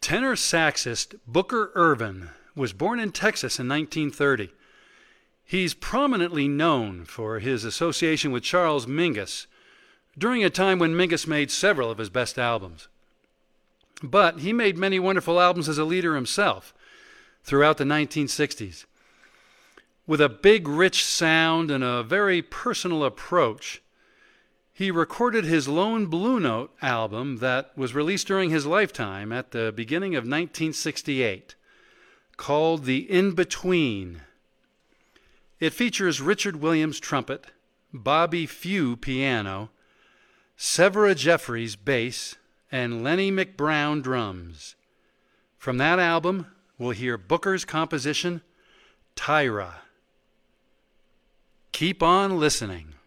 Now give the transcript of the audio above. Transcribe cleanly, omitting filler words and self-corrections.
Tenor saxist Booker Ervin was born in Texas in 1930. He's prominently known for his association with Charles Mingus during a time when Mingus made several of his best albums. But he made many wonderful albums as a leader himself throughout the 1960s. With a big, rich sound and a very personal approach, he recorded his Lone Blue Note album that was released during his lifetime at the beginning of 1968, called The In-Between. It features Richard Williams trumpet, Bobby Few piano, Severa Jeffries bass, and Lenny McBrown drums. From that album, we'll hear Booker's composition, Tyra. Keep on listening.